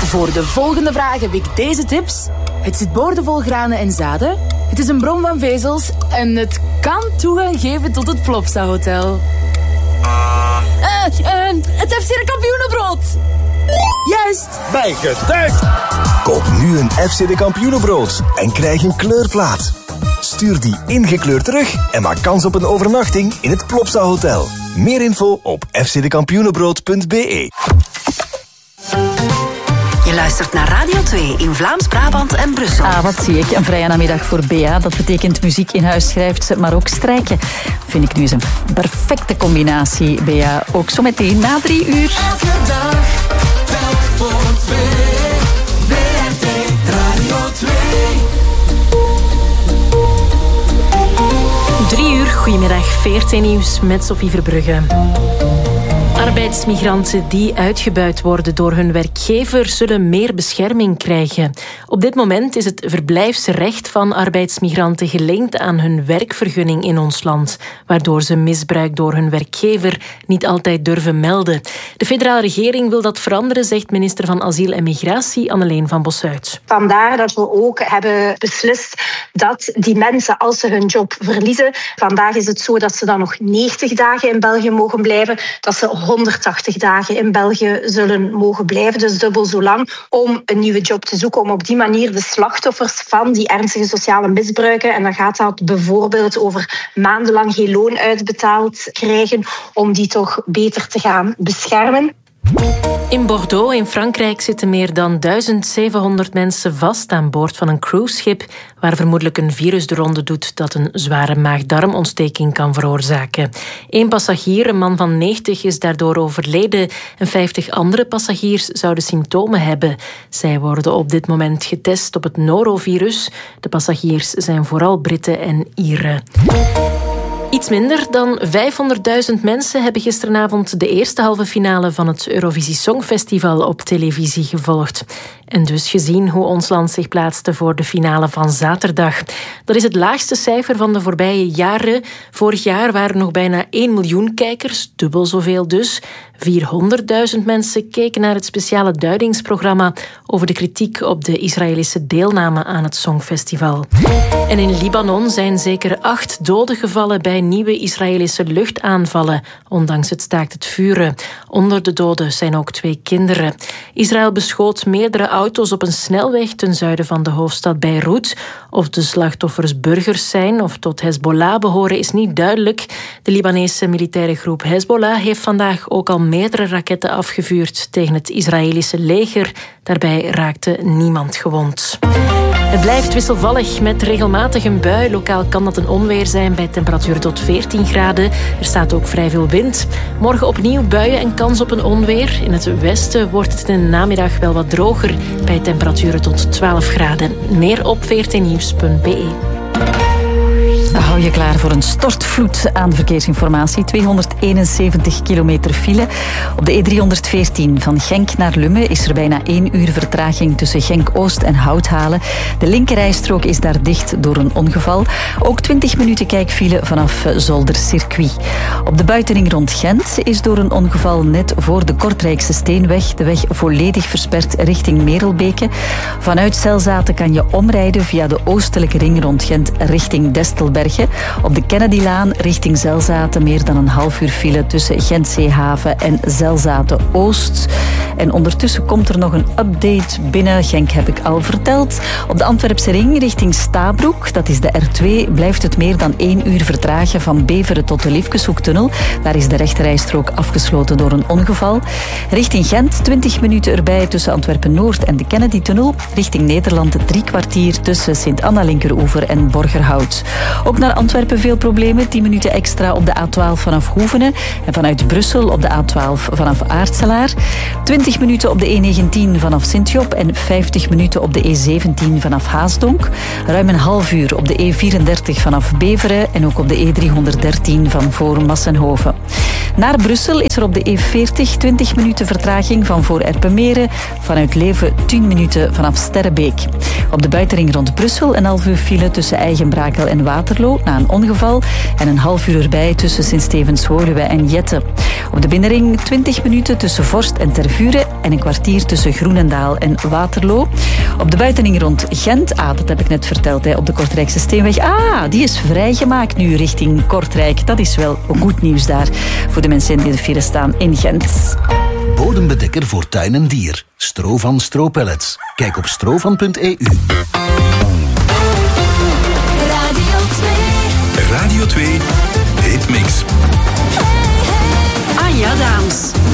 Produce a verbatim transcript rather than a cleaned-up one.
Voor de volgende vraag heb ik deze tips. Het zit boordevol granen en zaden. Het is een bron van vezels. En het kan toegang geven tot het Plopsa Hotel. Uh, uh, het F C de Kampioenenbrood. Juist. Bijgetuigd. Koop nu een F C de Kampioenenbrood en krijg een kleurplaat. Stuur die ingekleurd terug en maak kans op een overnachting in het Plopsa Hotel. Meer info op f c de kampioenenbrood punt b e. Je luistert naar Radio twee in Vlaams-Brabant en Brussel. Ah, wat zie ik. Een vrije namiddag voor Bea. Dat betekent muziek in huis schrijft, maar ook strijken. Vind ik nu eens een perfecte combinatie, Bea. Ook zo meteen na drie uur. Elke dag, telk voor twee. W R T Radio twee. Drie uur, goedemiddag, V R T Nieuws met Sophie Verbrugge. Arbeidsmigranten die uitgebuit worden door hun werkgever zullen meer bescherming krijgen. Op dit moment is het verblijfsrecht van arbeidsmigranten gelinkt aan hun werkvergunning in ons land, waardoor ze misbruik door hun werkgever niet altijd durven melden. De federale regering wil dat veranderen, zegt minister van Asiel en Migratie Anneleen van Bossuyt. Vandaar dat we ook hebben beslist dat die mensen, als ze hun job verliezen, vandaag is het zo dat ze dan nog negentig dagen in België mogen blijven, dat ze honderdtachtig dagen in België zullen mogen blijven, dus dubbel zo lang, om een nieuwe job te zoeken, om op die manier de slachtoffers van die ernstige sociale misbruiken, en dan gaat dat bijvoorbeeld over maandenlang geen loon uitbetaald krijgen, om die toch beter te gaan beschermen. In Bordeaux in Frankrijk zitten meer dan duizend zevenhonderd mensen vast aan boord van een cruiseschip waar vermoedelijk een virus de ronde doet dat een zware maag-darmontsteking kan veroorzaken. Eén passagier, een man van negentig, is daardoor overleden en vijftig andere passagiers zouden symptomen hebben. Zij worden op dit moment getest op het norovirus. De passagiers zijn vooral Britten en Ieren. Iets minder dan vijfhonderdduizend mensen hebben gisteravond de eerste halve finale van het Eurovisie Songfestival op televisie gevolgd. En dus gezien hoe ons land zich plaatste voor de finale van zaterdag. Dat is het laagste cijfer van de voorbije jaren. Vorig jaar waren er nog bijna één miljoen kijkers, dubbel zoveel dus. vierhonderdduizend mensen keken naar het speciale duidingsprogramma over de kritiek op de Israëlische deelname aan het Songfestival. En in Libanon zijn zeker acht doden gevallen bij nieuwe Israëlische luchtaanvallen, ondanks het staakt het vuren. Onder de doden zijn ook twee kinderen. Israël beschoot meerdere auto's op een snelweg ten zuiden van de hoofdstad Beirut. Of de slachtoffers burgers zijn of tot Hezbollah behoren is niet duidelijk. De Libanese militaire groep Hezbollah heeft vandaag ook al meerdere raketten afgevuurd tegen het Israëlische leger. Daarbij raakte niemand gewond. Het blijft wisselvallig met regelmatig een bui. Lokaal kan dat een onweer zijn bij temperaturen tot veertien graden. Er staat ook vrij veel wind. Morgen opnieuw buien en kans op een onweer. In het westen wordt het in de namiddag wel wat droger bij temperaturen tot twaalf graden. Meer op v r t nieuws punt b e. Hou je klaar voor een stortvloed aan verkeersinformatie. tweehonderdeenenzeventig kilometer file. Op de E driehonderdveertien van Genk naar Lummen is er bijna één uur vertraging tussen Genk-Oost en Houthalen. De linkerrijstrook is daar dicht door een ongeval. Ook twintig minuten kijkfile vanaf Zoldercircuit. Op de buitenring rond Gent is door een ongeval net voor de Kortrijkse Steenweg de weg volledig versperd richting Merelbeke. Vanuit Zelzaten kan je omrijden via de oostelijke ring rond Gent richting Destelbergen. Op de Kennedylaan richting Zelzaten meer dan een half uur file tussen Gent-Zeehaven en Zelzaten-Oost. En ondertussen komt er nog een update binnen. Genk heb ik al verteld. Op de Antwerpse ring richting Stabroek, dat is de R twee, blijft het meer dan één uur vertragen van Beveren tot de Liefkeshoektunnel. Daar is de rechterrijstrook afgesloten door een ongeval. Richting Gent twintig minuten erbij tussen Antwerpen-Noord en de Kennedytunnel. Richting Nederland drie kwartier tussen Sint-Anna-Linkeroever en Borgerhout. Ook naar Antwerpen veel problemen. tien minuten extra op de A twaalf vanaf Hoevenen. En vanuit Brussel op de A twaalf vanaf Aartselaar. twintig minuten op de E negentien vanaf Sint-Job. En vijftig minuten op de E zeventien vanaf Haasdonk. Ruim een half uur op de E vierendertig vanaf Beveren. En ook op de E driehonderddertien van voor Massenhoven. Naar Brussel is er op de E veertig twintig minuten vertraging van voor Erpenmeren. Vanuit Leuven tien minuten vanaf Sterrebeek. Op de buitenring rond Brussel een half uur file tussen Eigenbrakel en Waterloo na een ongeval. En een half uur erbij tussen Sint-Stevens-Woluwe en Jette. Op de binnenring twintig minuten tussen Vorst en Tervuren. En een kwartier tussen Groenendaal en Waterloo. Op de buitenring rond Gent, ah, dat heb ik net verteld, hè, op de Kortrijkse Steenweg. Ah, die is vrijgemaakt nu richting Kortrijk. Dat is wel goed nieuws daar voor de mensen die in de file staan in Gent. Bodembedekker voor tuin en dier. Stro van Stro Pellets. Kijk op strovan punt e u.